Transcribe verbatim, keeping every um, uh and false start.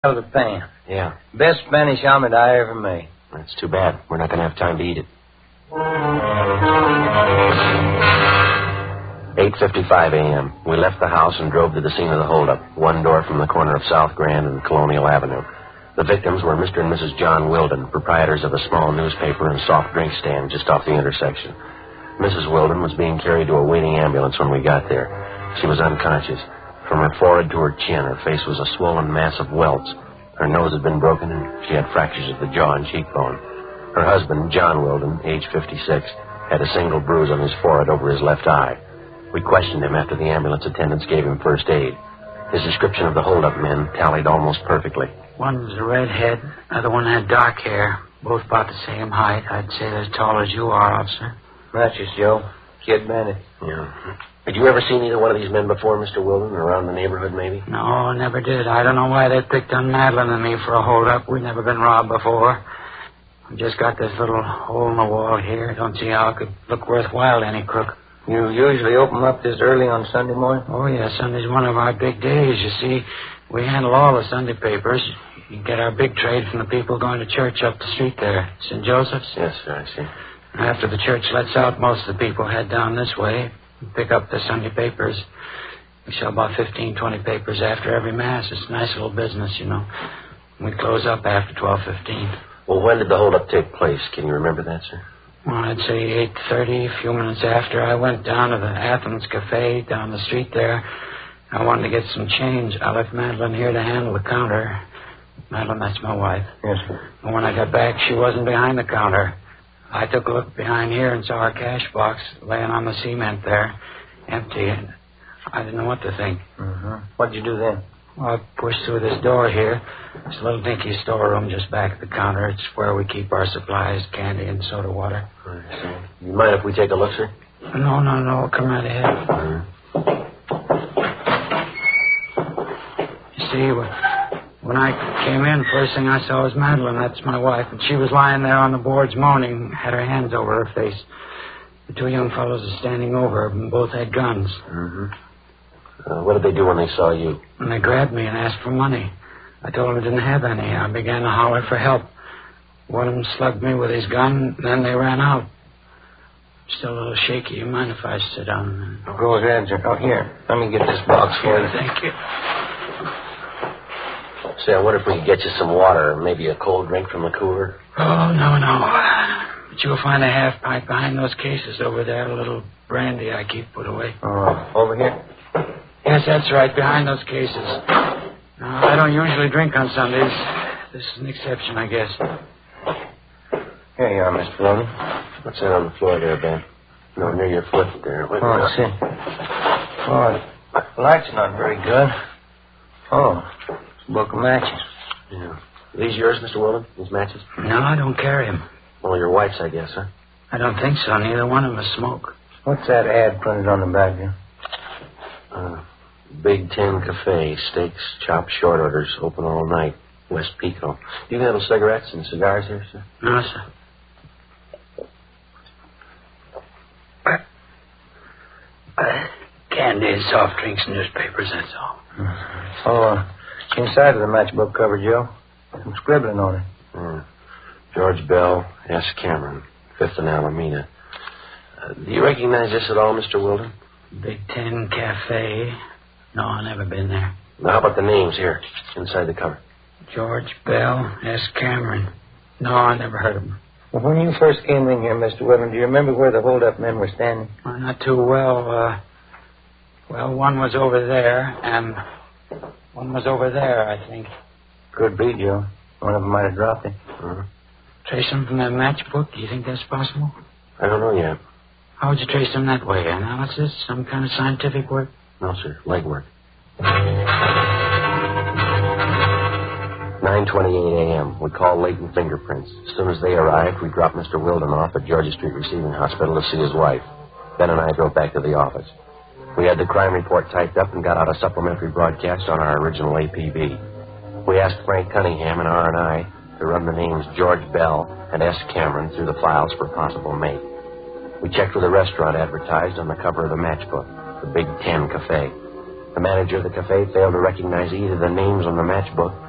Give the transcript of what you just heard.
of the pan. Yeah. Best Spanish omelet I ever made. That's too bad. We're not going to have time to eat it. eight fifty-five a.m. We left the house and drove to the scene of the holdup, one door from the corner of South Grand and Colonial Avenue. The victims were Mister and Missus John Wilden, proprietors of a small newspaper and soft drink stand just off the intersection. Missus Wilden was being carried to a waiting ambulance when we got there. She was unconscious. From her forehead to her chin, her face was a swollen mass of welts. Her nose had been broken, and she had fractures of the jaw and cheekbone. Her husband, John Wilden, age fifty-six, had a single bruise on his forehead over his left eye. We questioned him after the ambulance attendants gave him first aid. His description of the hold-up men tallied almost perfectly. One was a redhead, other one had dark hair, both about the same height. I'd say they're as tall as you are, officer. Matches, Joe. Kid Bandit. Yeah. Had you ever seen either one of these men before, Mister Wilden, or around the neighborhood, maybe? No, never did. I don't know why they picked on Madeline and me for a hold-up. We've never been robbed before. I've just got this little hole in the wall here. Don't see how it could look worthwhile to any crook. You usually open up this early on Sunday morning? Oh, yeah, Sunday's one of our big days. You see, we handle all the Sunday papers. You get our big trade from the people going to church up the street there, Saint Joseph's. Yes, sir, I see. After the church lets out, most of the people head down this way and pick up the Sunday papers. We sell about fifteen, twenty papers after every Mass. It's a nice little business, you know. We close up after twelve fifteen. Well, when did the holdup take place? Can you remember that, sir? Well, I'd say eight thirty, a few minutes after. I went down to the Athens Cafe down the street there. I wanted to get some change. I left Madeline here to handle the counter. Madeline, that's my wife. Yes, sir. And when I got back, she wasn't behind the counter. I took a look behind here and saw her cash box laying on the cement there, empty, and I didn't know what to think. Mm-hmm. What'd you do then? Well, I pushed through this door here. It's a little dinky storeroom just back at the counter. It's where we keep our supplies, candy and soda water. I see. You mind if we take a look, sir? No, no, no. Come right ahead. Mm-hmm. You see, when I came in, first thing I saw was Madeline. That's my wife. And she was lying there on the boards moaning, had her hands over her face. The two young fellows were standing over her, and both had guns. Mm-hmm. Uh, what did they do when they saw you? And they grabbed me and asked for money. I told them I didn't have any. I began to holler for help. One of them slugged me with his gun, and then they ran out. Still a little shaky. You mind if I sit down? Oh, go ahead, sir. Oh, here. Let me get this box for you. Thank you. Say, I wonder if we could get you some water, or maybe a cold drink from the cooler. Oh, no, no. But you'll find a half pint behind those cases over there, a little brandy I keep put away. Oh, over here? Yes, that's right, behind those cases. Now, I don't usually drink on Sundays. This is an exception, I guess. Here you are, Mister Wilden. What's that on the floor there, Ben? No, near your foot there. Wait, Oh, I see. Oh, the light's not very good. Oh, it's a book of matches. Yeah. Are these yours, Mister Wilden? These matches? No, I don't carry them. Well, your wife's, I guess, huh? I don't think so. Neither one of them smoke. What's that ad printed on the back here? Uh, Big Ten Cafe, steaks, chopped short orders, open all night, West Pico. Do you handle cigarettes and cigars here, sir? No, sir. Uh, candy and soft drinks and newspapers, that's all. Oh, uh, inside of the matchbook cover, Joe. Some scribbling on it. Mm. George Bell, S. Cameron, Fifth and Alameda. Uh, do you recognize this at all, Mister Wilden? Big Ten Cafe. No, I've never been there. Now, how about the names here, inside the cover? George Bell, S. Cameron. No, I never heard of him. Well, when you first came in here, Mister Wilden, do you remember where the hold-up men were standing? Well, not too well. Uh, well, one was over there, and one was over there, I think. Could be, Joe. One of them might have dropped it. Uh-huh. Trace them from that matchbook? Do you think that's possible? I don't know yet. How would you trace them that way? Analysis? Some kind of scientific work? No, sir. Legwork. nine twenty-eight a.m. We called Leighton Fingerprints. As soon as they arrived, we dropped Mister Wilden off at Georgia Street Receiving Hospital to see his wife. Ben and I drove back to the office. We had the crime report typed up and got out a supplementary broadcast on our original A P B. We asked Frank Cunningham and R and I to run the names George Bell and S. Cameron through the files for a possible mate. We checked with the restaurant advertised on the cover of the matchbook, the Big Ten Cafe. The manager of the cafe failed to recognize either the names on the matchbook